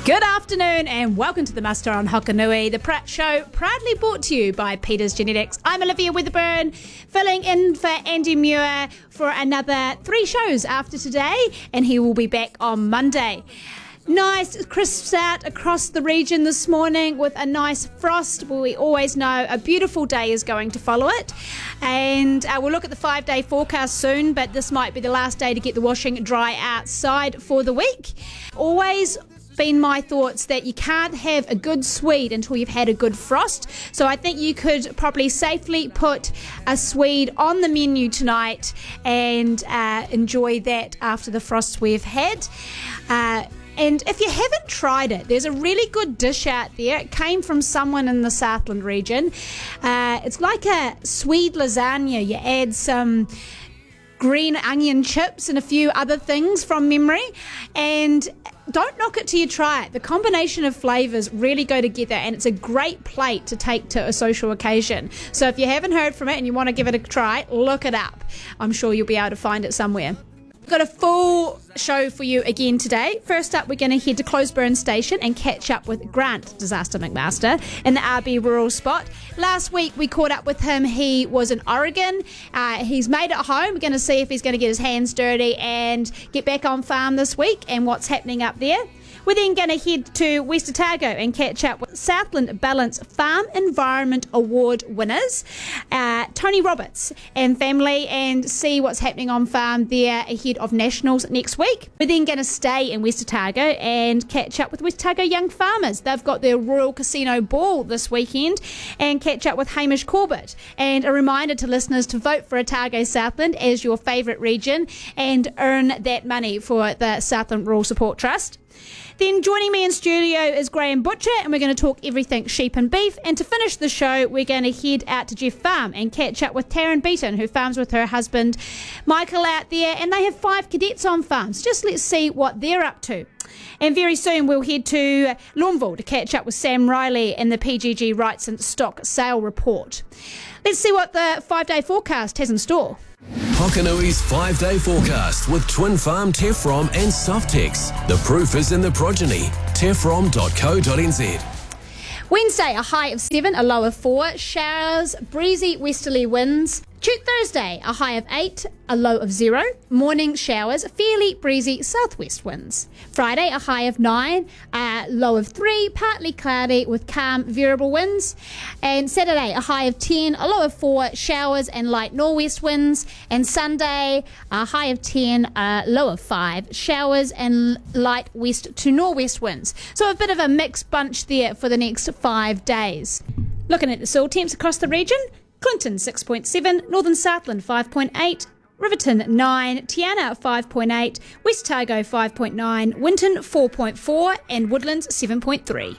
Good afternoon and welcome to the Muster on Hokanui, the Pratt Show, proudly brought to you by Peters Genetics. I'm Olivia Weatherburn, filling in for Andy Muir for another 3 shows after today, and he will be back on Monday. Nice crisp start across the region this morning with a nice frost. Well, we always know a beautiful day is going to follow it. And we'll look at the 5-day forecast soon, but this might be the last day to get the washing dry outside for the week. Always been my thoughts that you can't have a good Swede until you've had a good frost. So I think you could probably safely put a Swede on the menu tonight and enjoy that after the frosts we've had. And if you haven't tried it, there's a really good dish out there. It came from someone in the Southland region. It's like a Swede lasagna. You add some green onion chips and a few other things from memory. And don't knock it till you try it. The combination of flavours really go together, and it's a great plate to take to a social occasion. So if you haven't heard from it and you want to give it a try, look it up. I'm sure you'll be able to find it somewhere. Got a full show for you again today. First up, we're going to head to Closeburn Station and catch up with Grant Disaster McMaster in the RB Rural Spot. Last week we caught up with him. He was in Oregon. He's made it home. We're going to see if he's going to get his hands dirty and get back on farm this week and what's happening up there. We're then going to head to West Otago and catch up with Southland Balance Farm Environment Award winners, Tony Roberts and family, and see what's happening on farm there ahead of Nationals next week. We're then going to stay in West Otago and catch up with West Otago young farmers. They've got their Royal Casino Ball this weekend, and catch up with Hamish Corbett. And a reminder to listeners to vote for Otago Southland as your favourite region and earn that money for the Southland Rural Support Trust. Then joining me in studio is Graham Butcher, and we're going to talk everything sheep and beef. And to finish the show, we're going to head out to Jeff Farm and catch up with Taryn Beaton, who farms with her husband Michael out there, and they have 5 cadets on farms. Just let's see what they're up to. And very soon we'll head to Lawnville to catch up with Sam Riley in the PGG Wrightson Stock Sale Report. Let's see what the 5-day forecast has in store. Hokanui's 5-day forecast with Twin Farm Tefrom and Softex. The proof is in the progeny. Tefrom.co.nz. Wednesday, a high of 7, a low of 4. Showers, breezy westerly winds. Thursday, a high of 8, a low of 0. Morning showers, fairly breezy southwest winds. Friday, a high of 9, a low of 3, partly cloudy with calm variable winds. And Saturday, a high of 10, a low of 4, showers and light northwest winds. And Sunday, a high of 10, a low of 5, showers and light west to northwest winds. So a bit of a mixed bunch there for the next 5 days. Looking at the soil temps across the region, Clinton 6.7, Northern Southland 5.8, Riverton 9, Tiana 5.8, West Otago 5.9, Winton 4.4 and Woodlands 7.3.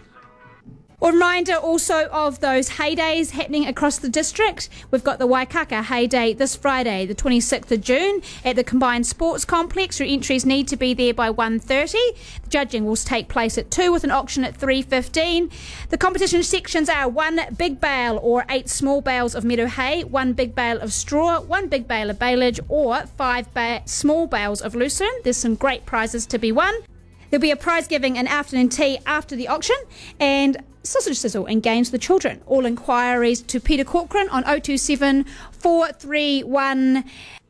A reminder also of those hay days happening across the district. We've got the Waikaka Hay Day this Friday, the 26th of June, at the Combined Sports Complex. Your entries need to be there by 1:30. The judging will take place at 2 with an auction at 3:15. The competition sections are 1 big bale or 8 small bales of meadow hay, 1 big bale of straw, 1 big bale of baleage, or 5 small bales of lucerne. There's some great prizes to be won. There'll be a prize giving and afternoon tea after the auction, and sausage sizzle and games for the children. All inquiries to Peter Corcoran on 027 431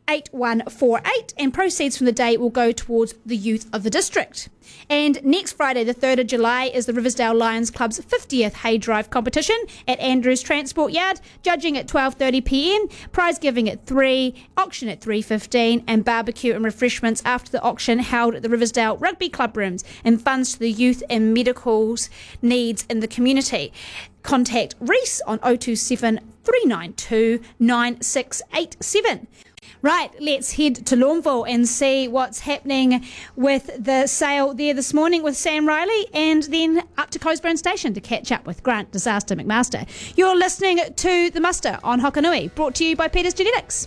8148, and proceeds from the day will go towards the youth of the district. And next Friday, the 3rd of July, is the Riversdale Lions Club's 50th hay drive competition at Andrews Transport Yard, judging at 12:30pm, prize giving at 3, auction at 3:15, and barbecue and refreshments after the auction held at the Riversdale Rugby Club rooms, and funds to the youth and medicals needs in the community. Contact Reese on 027 392 9687. Right, let's head to Lawnville and see what's happening with the sale there this morning with Sam Riley, and then up to Closeburn Station to catch up with Grant Disaster McMaster. You're listening to The Muster on Hokanui, brought to you by Peters Genetics.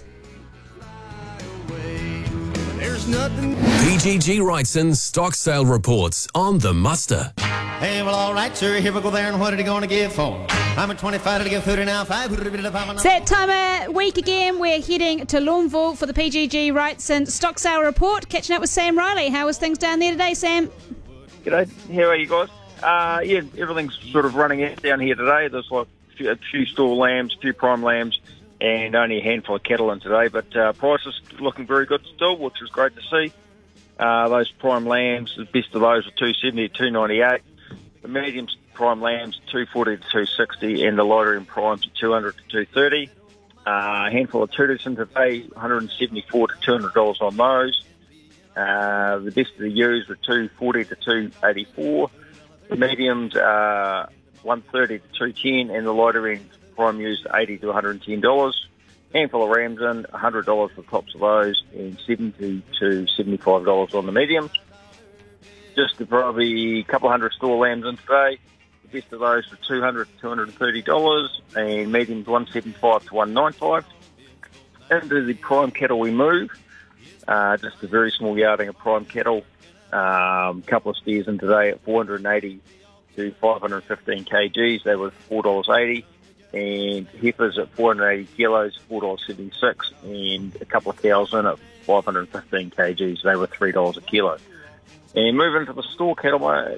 PGG Wrightson Stock Sale Reports on The Muster. Hey, well, all right, sir. Here we go there, and what are you going to give for? I'm at 25 to give 30 now. 5. It's that time of week again. We're heading to Lawnville for the PGG Wrightson Stock Sale Report. Catching up with Sam Riley. How was things down there today, Sam? G'day. How are you guys? Yeah, everything's sort of running out down here today. There's like a few store lambs, a few prime lambs, and only a handful of cattle in today. But prices looking very good still, which is great to see. Those prime lambs, the best of those are $270 to $298. The medium prime lambs, $240 to $260, and the lighter end primes, $200 to $230. A handful of Tudors in today, $174 to $200 on those. The best of the ewes were $240 to $284. The mediums are $130 to $210, and the lighter end prime ewes $80 to $110. Handful of rams in, $100 for the tops of those, and $70 to $75 on the mediums. Just probably a couple hundred store lambs in today. The best of those were $200 to $230, and mediums $175 to $195. Into the prime cattle we move. Just a very small yarding of prime cattle. Couple of steers in today at 480 to 515 kgs. They were $4.80. And heifers at 480 kilos, $4.76. And a couple of cows in at 515 kgs. They were $3 a kilo. And moving to the store cattle market,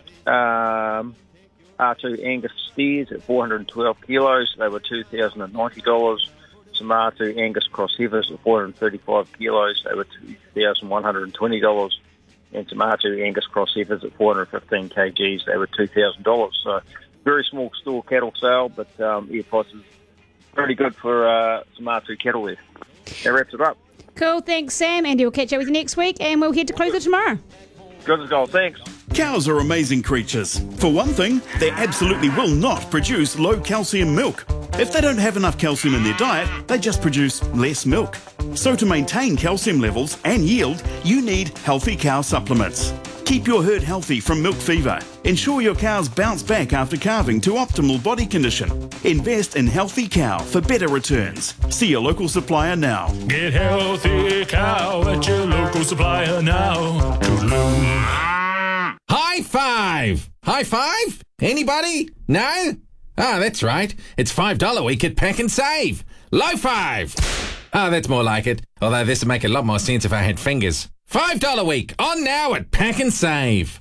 R2 Angus steers at 412 kilos. They were $2,090. Some R2 Angus cross heifers at 435 kilos. They were $2,120. And some R2 Angus cross heifers at 415 kgs. They were $2,000. So very small store cattle sale, but prices pretty good for some R2 cattle there. That wraps it up. Cool, thanks, Sam. Andy will catch up with you next week, and we'll head to Clutha tomorrow. Good as gold, thanks. Cows are amazing creatures. For one thing, they absolutely will not produce low calcium milk. If they don't have enough calcium in their diet, they just produce less milk. So to maintain calcium levels and yield, you need Healthy Cow supplements. Keep your herd healthy from milk fever. Ensure your cows bounce back after calving to optimal body condition. Invest in Healthy Cow for better returns. See your local supplier now. Get Healthy Cow at your local supplier now. Toodaloo. High five! High five? Anybody? No? Ah, that's right. It's $5 week at Pack and Save. Low five! Ah, that's more like it. Although this would make a lot more sense if I had fingers. $5 week, on now at Pack and Save.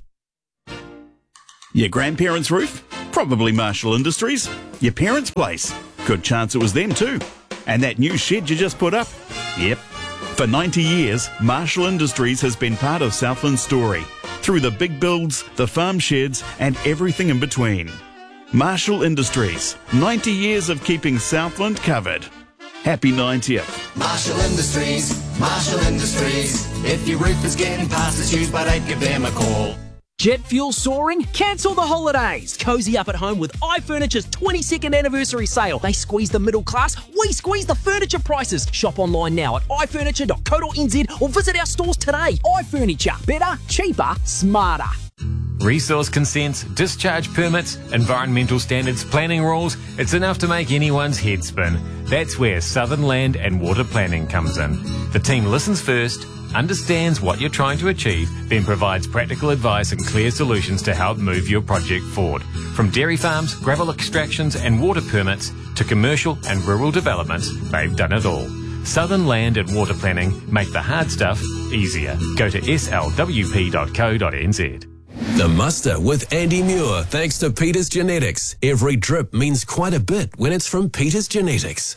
Your grandparents' roof? Probably Marshall Industries. Your parents' place? Good chance it was them too. And that new shed you just put up? Yep. For 90 years, Marshall Industries has been part of Southland's story. Through the big builds, the farm sheds, and everything in between. Marshall Industries. 90 years of keeping Southland covered. Happy 90th. Marshall Industries, Marshall Industries. If your roof is getting past its use by date, give them a call. Jet fuel soaring? Cancel the holidays. Cozy up at home with iFurniture's 22nd anniversary sale. They squeeze the middle class, we squeeze the furniture prices. Shop online now at ifurniture.co.nz or visit our stores today. iFurniture. Better, cheaper, smarter. Resource consents, discharge permits, environmental standards, planning rules, it's enough to make anyone's head spin. That's where Southern Land and Water Planning comes in. The team listens first, understands what you're trying to achieve, then provides practical advice and clear solutions to help move your project forward. From dairy farms, gravel extractions and water permits to commercial and rural developments, they've done it all. Southern Land and Water Planning make the hard stuff easier. Go to slwp.co.nz. The Muster with Andy Muir, thanks to Peters Genetics. Every drip means quite a bit when it's from Peters Genetics.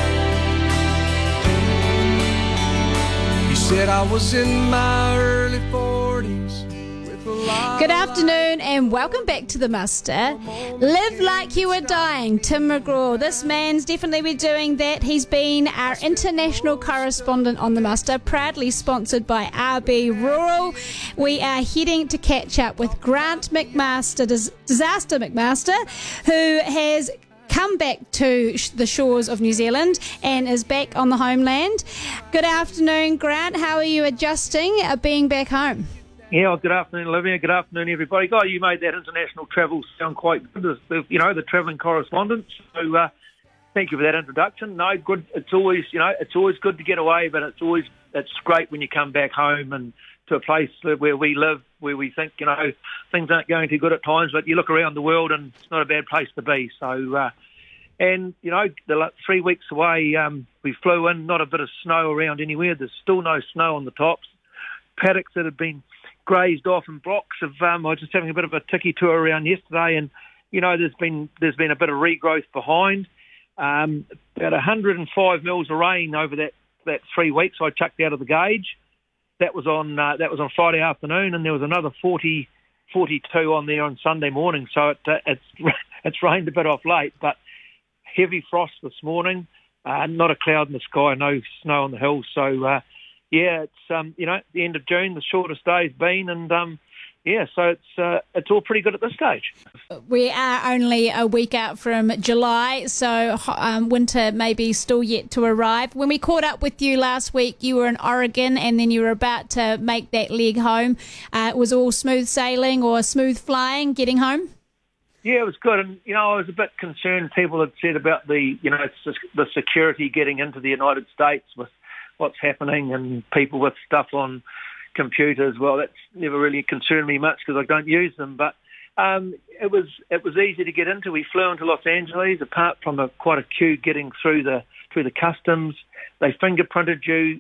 You said I was in my early 40s. Good afternoon and welcome back to the Muster. Live like you were dying, Tim McGraw. This man's definitely been doing that. He's been our international correspondent on the Muster, proudly sponsored by RB Rural. We are heading to catch up with Grant McMaster, Disaster McMaster, who has come back to the shores of New Zealand and is back on the homeland. Good afternoon, Grant. How are you adjusting being back home? Yeah, well, good afternoon, Olivia. Good afternoon, everybody. God, you made that international travel sound quite good, the travelling correspondent. So thank you for that introduction. No, good. It's always good to get away, but it's great when you come back home and to a place where we live, where we think, things aren't going too good at times, but you look around the world and it's not a bad place to be. So, the 3 weeks away, we flew in, not a bit of snow around anywhere. There's still no snow on the tops. Paddocks that had been grazed off in blocks of. I was just having a bit of a tiki tour around yesterday, and there's been a bit of regrowth behind. About 105 mils of rain over that 3 weeks I chucked out of the gauge. That was on Friday afternoon, and there was another 42 on there on Sunday morning. So it's rained a bit off late, but heavy frost this morning. Not a cloud in the sky, no snow on the hills. So it's the end of June, the shortest day's been, and so it's all pretty good at this stage. We are only a week out from July, so winter may be still yet to arrive. When we caught up with you last week, you were in Oregon, and then you were about to make that leg home. It was all smooth sailing or smooth flying getting home? Yeah, it was good, and I was a bit concerned. People had said about the security getting into the United States with what's happening and people with stuff on computers. Well, that's never really concerned me much because I don't use them, but it was easy to get into. We flew into Los Angeles, apart from quite a queue getting through the customs. They fingerprinted you.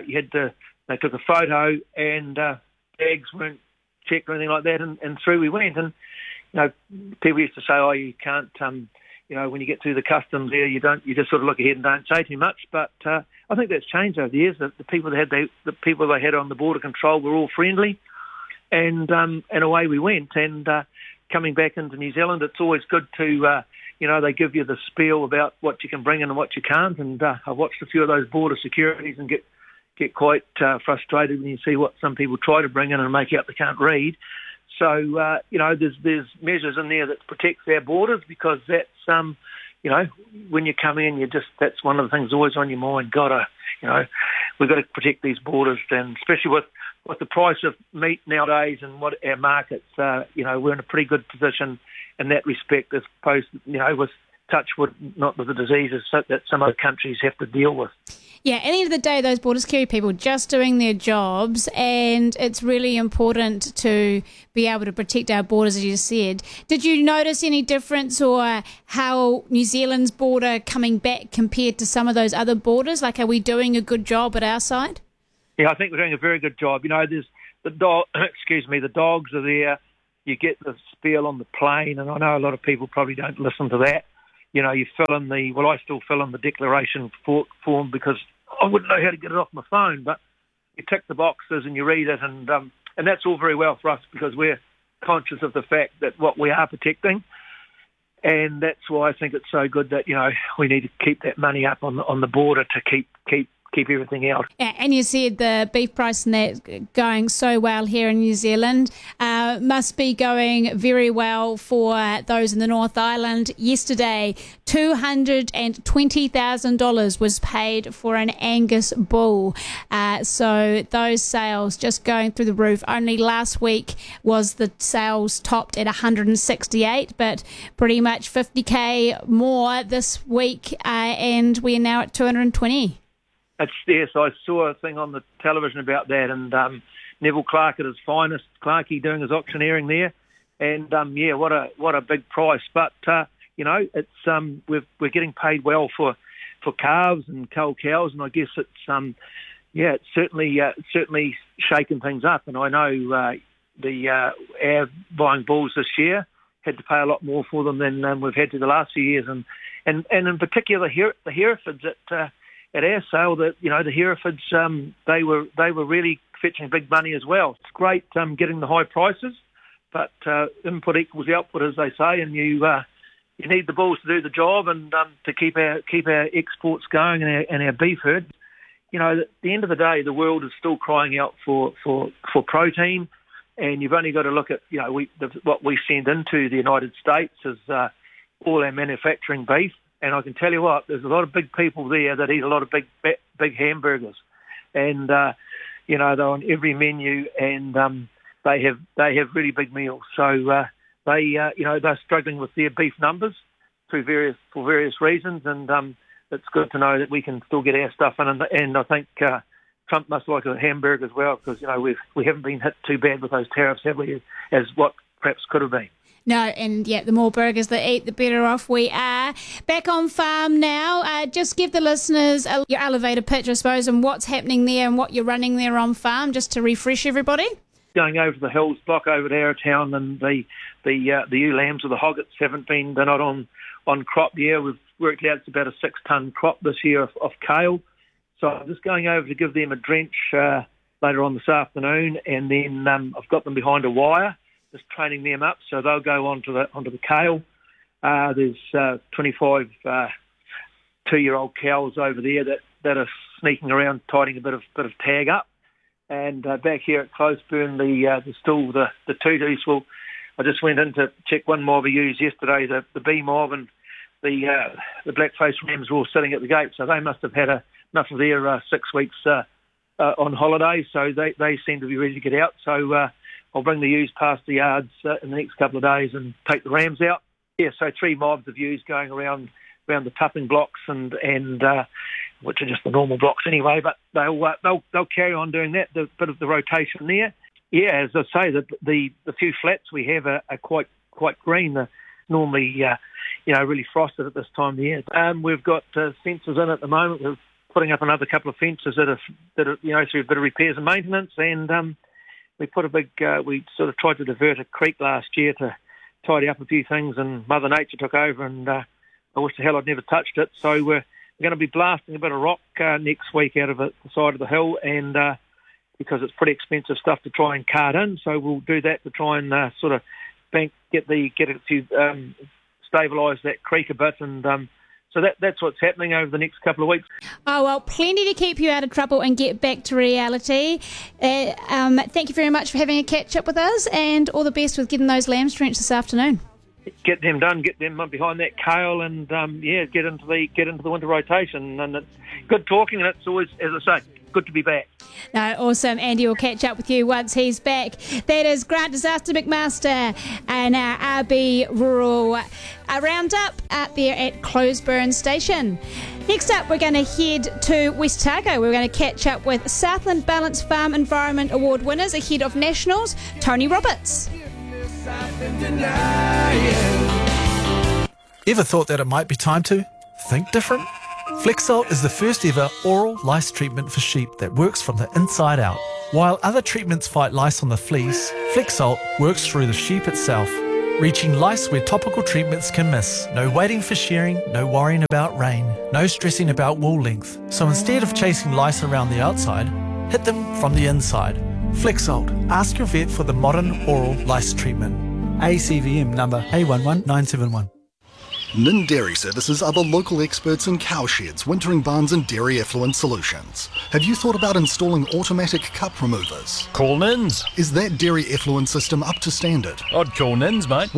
They took a photo, and bags weren't checked or anything like that, and through we went. And people used to say, "Oh, you can't." When you get through the customs there, you just sort of look ahead and don't say too much. But I think that's changed over the years. The people they had on the border control were all friendly, and away we went. And coming back into New Zealand, it's always good to they give you the spiel about what you can bring in and what you can't. And I've watched a few of those border securities and get quite frustrated when you see what some people try to bring in and make out they can't read. So, there's measures in there that protects our borders, because that's, when you come in, that's one of the things always on your mind. We've got to protect these borders, and especially with the price of meat nowadays and what our markets, we're in a pretty good position in that respect, as opposed, with touch wood, not with the diseases that some other countries have to deal with. Yeah, at the end of the day, those border security people just doing their jobs, and it's really important to be able to protect our borders, as you said. Did you notice any difference, or how New Zealand's border coming back compared to some of those other borders? Like, are we doing a good job at our side? Yeah, I think we're doing a very good job. There's the dogs are there. You get the spiel on the plane, and I know a lot of people probably don't listen to that. You fill in I still fill in the declaration form because I wouldn't know how to get it off my phone, but you tick the boxes and you read it, and that's all very well for us because we're conscious of the fact that what we are protecting, and that's why I think it's so good that we need to keep that money up on the border to keep everything out. And you said the beef price and that going so well here in New Zealand, must be going very well for those in the North Island. Yesterday, $220,000 was paid for an Angus bull. So those sales just going through the roof. Only last week was the sales topped at 168, but pretty much 50k more this week, and we're now at 220. Yes, I saw a thing on the television about that, and Neville Clark at his finest, Clarkey doing his auctioneering there, and what a big price. But it's we're getting paid well for calves and cull cows, and I guess it's it's certainly shaken things up. And I know our buying bulls this year had to pay a lot more for them than we've had to the last few years, and in particular the Herefords at our sale, the Herefords, they were really fetching big money as well. It's great getting the high prices, but input equals output, as they say, and you need the bulls to do the job and to keep our exports going and our beef herd. At the end of the day, the world is still crying out for protein, and you've only got to look at what we send into the United States is all our manufacturing beef. And I can tell you what, there's a lot of big people there that eat a lot of big hamburgers, and they're on every menu, and they have really big meals. So they're struggling with their beef numbers for various reasons, and it's good to know that we can still get our stuff in. And I think Trump must like a hamburger as well, because we haven't been hit too bad with those tariffs, have we, as what perhaps could have been. No, and the more burgers they eat, the better off we are. Back on farm now. Just give the listeners your elevator pitch, I suppose, and what's happening there and what you're running there on farm, just to refresh everybody. going over to the hills, block over to Arrowtown, and the ewe lambs or the hoggets they're not on crop yet. We've worked out it's about a 6-ton crop this year of kale. So I'm just going over to give them a drench later on this afternoon, and then I've got them behind a wire, just training them up so they'll go onto the kale. There's 25 2-year-old cows over there that are sneaking around, tidying a bit of tag up. And back here at Closeburn, the tutus. Well, I just went in to check one mob of ewes yesterday. The B mob and the black-faced rams were all sitting at the gate, so they must have had enough of their 6 weeks on holiday. So they seem to be ready to get out. So I'll bring the ewes past the yards in the next couple of days and take the rams out. Yeah, so 3 mobs of ewes going around the tupping blocks and which are just the normal blocks anyway. But they'll carry on doing that. The bit of the rotation there. Yeah, as I say, the few flats we have are quite green. They're normally really frosted at this time of the year. We've got fences in at the moment. We're putting up another couple of fences that are through a bit of repairs and maintenance. And we put we sort of tried to divert a creek last year to tidy up a few things, and Mother Nature took over, and I wish the hell I'd never touched it. So we're going to be blasting a bit of rock next week out of the side of the hill, and because it's pretty expensive stuff to try and cart in, so we'll do that to try and sort of get it to stabilise that creek a bit, and so that's what's happening over the next couple of weeks. Oh, well, plenty to keep you out of trouble and get back to reality. Thank you very much for having a catch-up with us, and all the best with getting those lambs drenched this afternoon. Get them done, get them behind that kale, and get into the winter rotation. And it's good talking, and it's always, as I say, good to be back. No, awesome. Andy will catch up with you once he's back. That is Grant Disaster McMaster and our RB Rural Roundup out there at Closeburn Station. Next up, we're going to head to West Otago. We're going to catch up with Southland Balanced Farm Environment Award winners ahead of Nationals, Tony Roberts. Ever thought that it might be time to think different? Flexalt is the first ever oral lice treatment for sheep that works from the inside out. While other treatments fight lice on the fleece, Flexalt works through the sheep itself, reaching lice where topical treatments can miss. No waiting for shearing, no worrying about rain, no stressing about wool length. So instead of chasing lice around the outside, hit them from the inside. Flexalt. Ask your vet for the modern oral lice treatment. ACVM number A11971. Nin Dairy Services are the local experts in cowsheds, wintering barns and dairy effluent solutions. Have you thought about installing automatic cup removers? Call Nins. Is that dairy effluent system up to standard? I'd call Nins, mate.